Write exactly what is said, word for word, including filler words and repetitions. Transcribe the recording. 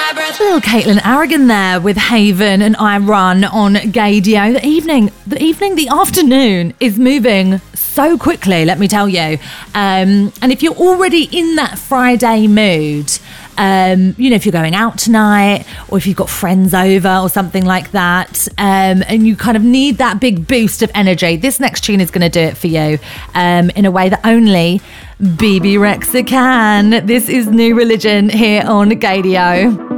Little Caitlin Aragon there with Haven and I Run on Gaydio. The evening, the evening, the afternoon is moving so quickly, let me tell you. Um, and if you're already in that Friday mood, um, you know, if you're going out tonight or if you've got friends over or something like that, um, and you kind of need that big boost of energy, this next tune is going to do it for you um, in a way that only Bebe Rexha can. This is New Religion here on Gaydio.